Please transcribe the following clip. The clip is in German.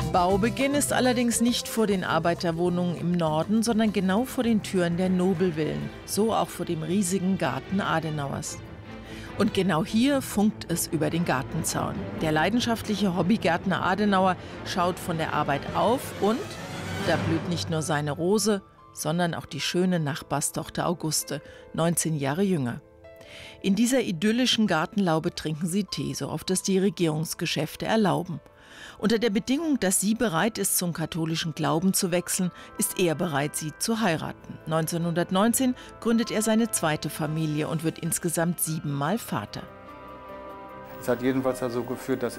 Baubeginn ist allerdings nicht vor den Arbeiterwohnungen im Norden, sondern genau vor den Türen der Nobelvillen, so auch vor dem riesigen Garten Adenauers. Und genau hier funkt es über den Gartenzaun. Der leidenschaftliche Hobbygärtner Adenauer schaut von der Arbeit auf und da blüht nicht nur seine Rose, sondern auch die schöne Nachbarstochter Auguste, 19 Jahre jünger. In dieser idyllischen Gartenlaube trinken sie Tee, so oft es die Regierungsgeschäfte erlauben. Unter der Bedingung, dass sie bereit ist, zum katholischen Glauben zu wechseln, ist er bereit, sie zu heiraten. 1919 gründet er seine zweite Familie und wird insgesamt 7-mal Vater. Es hat jedenfalls dazu geführt, dass